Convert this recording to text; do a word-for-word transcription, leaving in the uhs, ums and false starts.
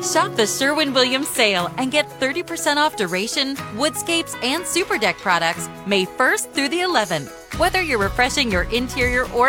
Shop the Sherwin-Williams sale and get thirty percent off Duration, Woodscapes, and Super Deck products May first through the eleventh. Whether you're refreshing your interior or